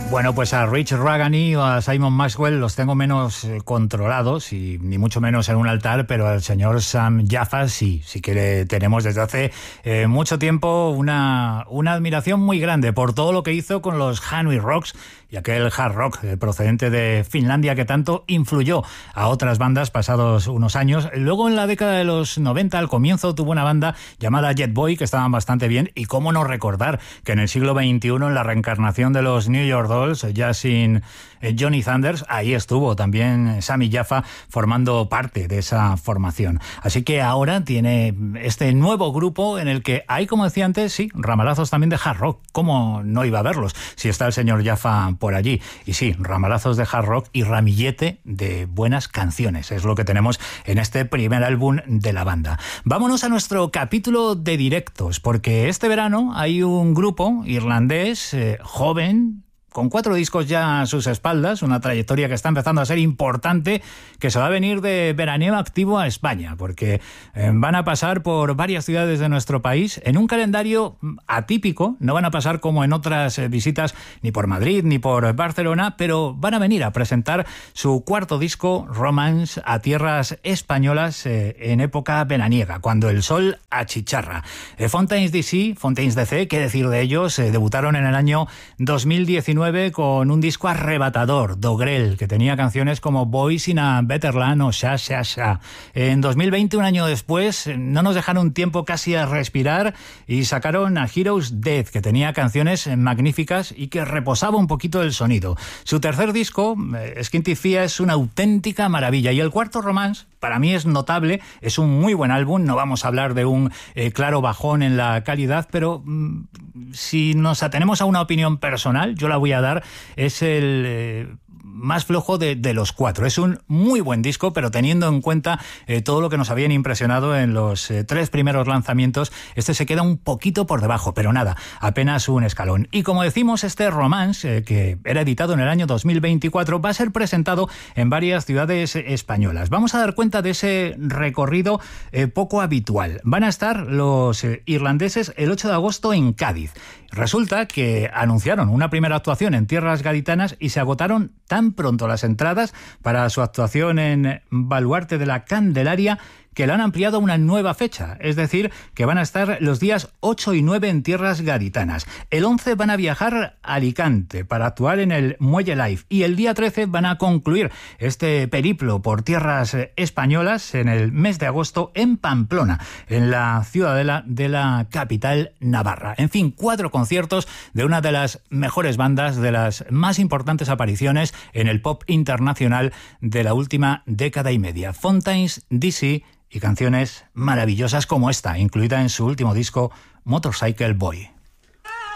Bueno, pues a Rich Ragani o a Simon Maxwell los tengo menos controlados y ni mucho menos en un altar, pero al señor Sam Jaffa sí que le tenemos desde hace mucho tiempo una admiración muy grande por todo lo que hizo con los Hanoi Rocks y aquel hard rock procedente de Finlandia que tanto influyó a otras bandas pasados unos años. Luego en la década de los 90, al comienzo, tuvo una banda llamada Jet Boy que estaban bastante bien, y cómo no recordar que en el siglo XXI, en la reencarnación de los New York Dolls, ya sin Johnny Thunders, ahí estuvo también Sammy Jaffa formando parte de esa formación. Así que ahora tiene este nuevo grupo en el que hay, como decía antes, sí, ramalazos también de hard rock. ¿Cómo no iba a verlos si está el señor Jaffa por allí? Y sí, ramalazos de hard rock y ramillete de buenas canciones. Es lo que tenemos en este primer álbum de la banda. Vámonos a nuestro capítulo de directos, porque este verano hay un grupo irlandés joven, con 4 discos ya a sus espaldas, una trayectoria que está empezando a ser importante, que se va a venir de veraneo activo a España, porque van a pasar por varias ciudades de nuestro país en un calendario atípico. No van a pasar como en otras visitas ni por Madrid ni por Barcelona, pero van a venir a presentar su 4º disco, Romance, a tierras españolas en época veraniega, cuando el sol achicharra. Fontaines DC, qué decir de ellos, debutaron en el año 2019 con un disco arrebatador, Dogrel, que tenía canciones como Boys in a Better Land o Sha Sha Sha. En 2020, un año después, no nos dejaron tiempo casi a respirar y sacaron a Heroes Death, que tenía canciones magníficas y que reposaba un poquito el sonido. Su tercer disco, Skinty Fia, es una auténtica maravilla, y el 4º, Romance, para mí es notable, es un muy buen álbum. No vamos a hablar de un claro bajón en la calidad, pero si nos atenemos a una opinión personal, yo la voy a dar, es el más flojo de los 4. Es un muy buen disco, pero teniendo en cuenta todo lo que nos habían impresionado en los 3 primeros lanzamientos, este se queda un poquito por debajo, pero nada, apenas un escalón. Y como decimos, este Romance, que era editado en el año 2024, va a ser presentado en varias ciudades españolas. Vamos a dar cuenta de ese recorrido poco habitual. Van a estar los irlandeses el 8 de agosto en Cádiz. Resulta que anunciaron una primera actuación en tierras gaditanas y se agotaron tan pronto las entradas para su actuación en Baluarte de la Candelaria que la han ampliado a una nueva fecha, es decir, que van a estar los días 8 y 9 en tierras gaditanas. El 11 van a viajar a Alicante para actuar en el Muelle Live, y el día 13 van a concluir este periplo por tierras españolas en el mes de agosto en Pamplona, en la ciudadela de la capital navarra. En fin, 4 conciertos de una de las mejores bandas, de las más importantes apariciones en el pop internacional de la última década y media. Fontaines DC, y canciones maravillosas como esta, incluida en su último disco, Motorcycle Boy.